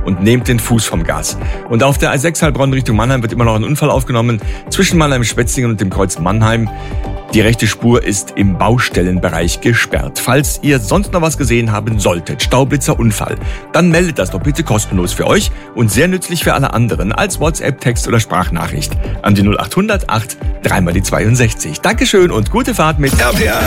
und nehmt den Fuß vom Gas. Und auf der A6 Heilbronn Richtung Mannheim wird immer noch ein Unfall aufgenommen zwischen Mannheim-Schwetzingen und dem Kreuz Mannheim. Die rechte Spur ist im Baustellenbereich gesperrt. Falls ihr sonst noch was gesehen haben solltet, Staublitzer Unfall, dann meldet das doch bitte kostenlos für euch und sehr nützlich für alle anderen als WhatsApp, Text oder Sprachnachricht an die 0800 8 3 mal die 62. Dankeschön und gute Fahrt mit RPA.